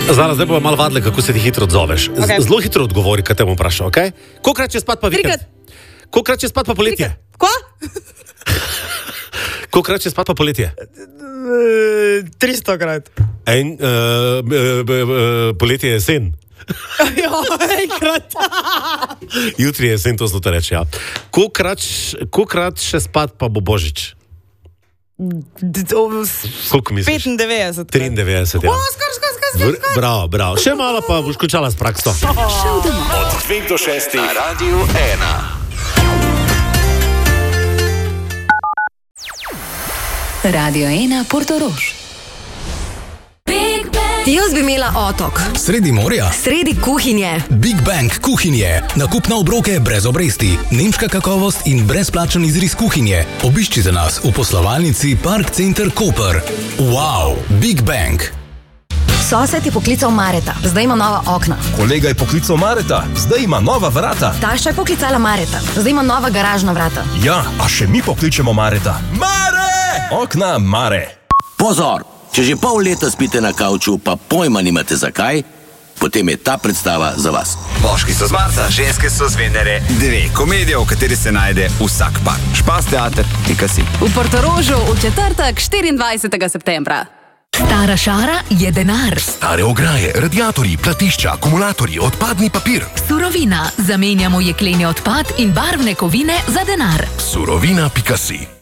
Zara, zdaj bomo malo vadili, kako se ti hitro odzoveš. Okay. Zelo hitro odgovori, kaj te bom vprašal, ok? Kolikrat će spat pa vikend? Kolikrat će spat pa poletje? Ko? Kolikrat će spat pa poletje? 300 krat. En, poletje je jesen. Ja, enkrat. Jutri je jesen, to zelo te reče, ja. Kolikrat še spat pa bo Božič? Koliko misliš? 95. 93, ja. Skor. Bravo. Še malo pa boš končala s prakso. Od 2 do 6 na Radiu 1. Radio 1 Portorož. Jaz bi imela otok. Sredi morja? Sredi kuhinje. Big Bang kuhinje. Nakup na obroke brez obresti. Nemška kakovost in brezplačen izris kuhinje. Obiščite nas v poslovalnici Park Center Koper. Wow, Big Bang. Sosed je poklical Mareta, zdaj ima nova okna. Kolega je poklical Mareta, zdaj ima nova vrata. Taša je poklicala Mareta, zdaj ima nova garažna vrata. Ja, a še mi pokličemo Mareta. Mare! Okna Mare. Pozor! Če že pol leta spite na kavču, pa pojma nimate zakaj, potem je ta predstava za vas. Moški so z Marsa, ženske so z Venere. 2 komedije, v kateri se najde vsak par. Špas teater, si. V Portorožu v četrtek 24. septembra. Stara šara je denar. Stare ograje, radiatorji, platišča, akumulatorji, odpadni papir. Surovina. Zamenjamo jekleni odpad in barvne kovine za denar. Surovina.si